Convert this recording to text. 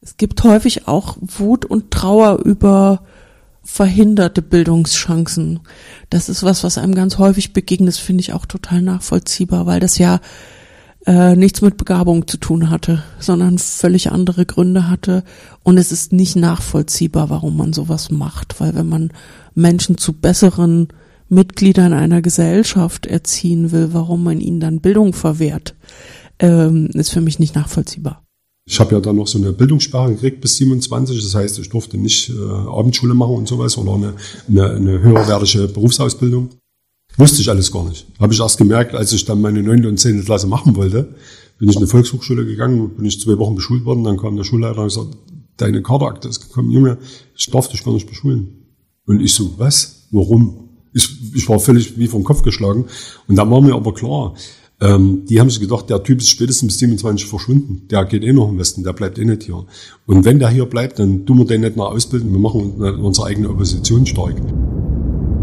Es gibt häufig auch Wut und Trauer über verhinderte Bildungschancen. Das ist was einem ganz häufig begegnet. Das finde ich auch total nachvollziehbar, weil das ja nichts mit Begabung zu tun hatte, sondern völlig andere Gründe hatte. Und es ist nicht nachvollziehbar, warum man sowas macht. Weil wenn man Menschen zu besseren Mitgliedern einer Gesellschaft erziehen will, warum man ihnen dann Bildung verwehrt, ist für mich nicht nachvollziehbar. Ich habe ja dann noch so eine Bildungssperre gekriegt bis 27. Das heißt, ich durfte nicht Abendschule machen und sowas oder eine höherwertige Berufsausbildung. Wusste ich alles gar nicht. Habe ich erst gemerkt, als ich dann meine 9. und 10. Klasse machen wollte, bin ich in eine Volkshochschule gegangen, bin ich 2 Wochen beschult worden, dann kam der Schulleiter und gesagt, deine Kaderakte ist gekommen, Junge, ich darf dich gar nicht beschulen. Und ich so, was? Warum? Ich war völlig wie vom Kopf geschlagen. Und dann war mir aber klar, die haben sich gedacht, der Typ ist spätestens bis 27 verschwunden. Der geht noch im Westen, der bleibt nicht hier. Und wenn der hier bleibt, dann tun wir den nicht mehr ausbilden, wir machen unsere eigene Opposition stark.